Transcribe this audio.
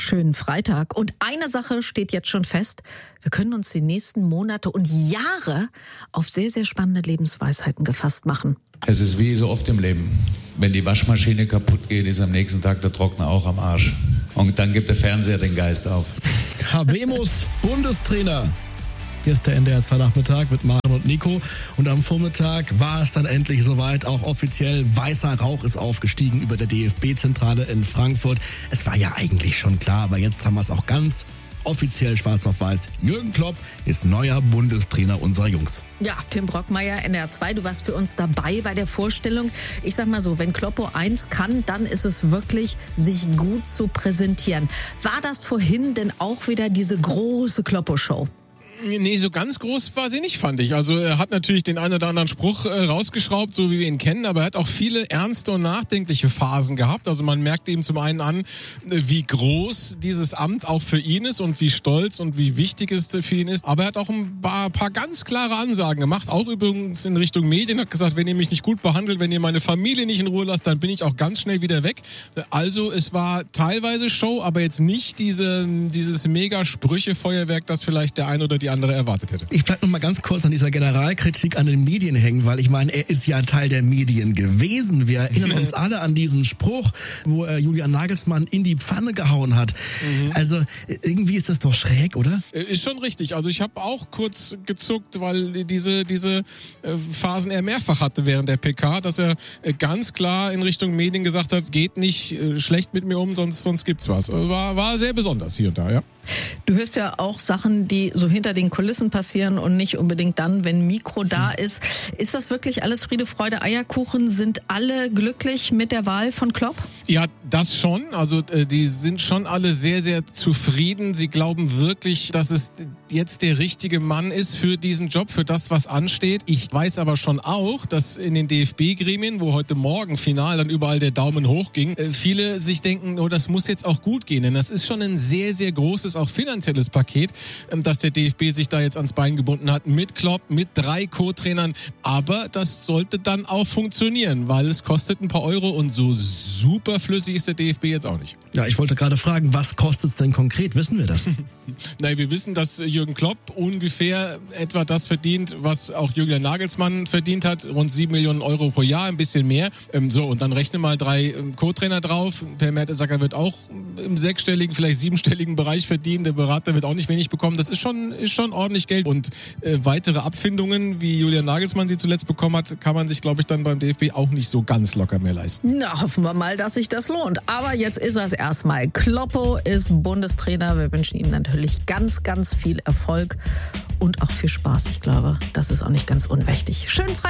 Schönen Freitag. Und eine Sache steht jetzt schon fest. Wir können uns die nächsten Monate und Jahre auf sehr, sehr spannende Lebensweisheiten gefasst machen. Es ist wie so oft im Leben. Wenn die Waschmaschine kaputt geht, ist am nächsten Tag der Trockner auch am Arsch. Und dann gibt der Fernseher den Geist auf. Habemus Bundestrainer. Hier ist der NDR 2 Nachmittag mit Maren und Nico. Und am Vormittag war es dann endlich soweit. Auch offiziell weißer Rauch ist aufgestiegen über der DFB-Zentrale in Frankfurt. Es war ja eigentlich schon klar, aber jetzt haben wir es auch ganz offiziell schwarz auf weiß. Jürgen Klopp ist neuer Bundestrainer unserer Jungs. Ja, Tim Brockmeier, NDR 2, du warst für uns dabei bei der Vorstellung. Ich sag mal so, wenn Kloppo eins kann, dann ist es wirklich, sich gut zu präsentieren. War das vorhin denn auch wieder diese große Kloppo-Show? Nee, so ganz groß war sie nicht, fand ich. Also er hat natürlich den einen oder anderen Spruch rausgeschraubt, so wie wir ihn kennen, aber er hat auch viele ernste und nachdenkliche Phasen gehabt. Also man merkt ihm zum einen an, wie groß dieses Amt auch für ihn ist und wie stolz und wie wichtig es für ihn ist. Aber er hat auch ein paar ganz klare Ansagen gemacht, auch übrigens in Richtung Medien. Hat gesagt, wenn ihr mich nicht gut behandelt, wenn ihr meine Familie nicht in Ruhe lasst, dann bin ich auch ganz schnell wieder weg. Also es war teilweise Show, aber jetzt nicht dieses Mega-Sprüche-Feuerwerk, das vielleicht der eine oder die andere erwartet hätte. Ich bleib noch mal ganz kurz an dieser Generalkritik an den Medien hängen, weil ich meine, er ist ja Teil der Medien gewesen. Wir erinnern uns alle an diesen Spruch, wo er Julian Nagelsmann in die Pfanne gehauen hat. Also irgendwie ist das doch schräg, oder? Ist schon richtig. Also ich habe auch kurz gezuckt, weil diese Phasen er mehrfach hatte während der PK, dass er ganz klar in Richtung Medien gesagt hat, geht nicht schlecht mit mir um, sonst gibt's was. War sehr besonders hier und da, ja. Du hörst ja auch Sachen, die so hinter den Kulissen passieren und nicht unbedingt dann, wenn Mikro da ist. Ist das wirklich alles Friede, Freude, Eierkuchen? Sind alle glücklich mit der Wahl von Klopp? Ja, das schon. Also die sind schon alle sehr, sehr zufrieden. Sie glauben wirklich, dass es jetzt der richtige Mann ist für diesen Job, für das, was ansteht. Ich weiß aber schon auch, dass in den DFB-Gremien, wo heute Morgen final dann überall der Daumen hoch ging, viele sich denken, oh, das muss jetzt auch gut gehen. Denn das ist schon ein sehr, sehr großes, auch finanzielles Paket, dass der DFB sich da jetzt ans Bein gebunden hat mit Klopp, mit 3 Co-Trainern. Aber das sollte dann auch funktionieren, weil es kostet ein paar Euro und so superflüssig ist der DFB jetzt auch nicht. Ja, ich wollte gerade fragen, was kostet es denn konkret? Wissen wir das? Nein, wir wissen, dass Jürgen Klopp ungefähr etwa das verdient, was auch Julian Nagelsmann verdient hat, rund 7 Millionen Euro pro Jahr, ein bisschen mehr. Und dann rechne mal 3 Co-Trainer drauf. Per Mertesacker wird auch im 6-stelligen, vielleicht 7-stelligen Bereich verdienen. Der Berater wird auch nicht wenig bekommen. Das ist schon ordentlich Geld. Und weitere Abfindungen, wie Julian Nagelsmann sie zuletzt bekommen hat, kann man sich, glaube ich, dann beim DFB auch nicht so ganz locker mehr leisten. Na, hoffen wir mal, dass sich das lohnt. Aber jetzt ist er es erstmal. Kloppo ist Bundestrainer. Wir wünschen ihm natürlich ganz, ganz viel Erfolg und auch viel Spaß. Ich glaube, das ist auch nicht ganz unwichtig. Schönen Freitag.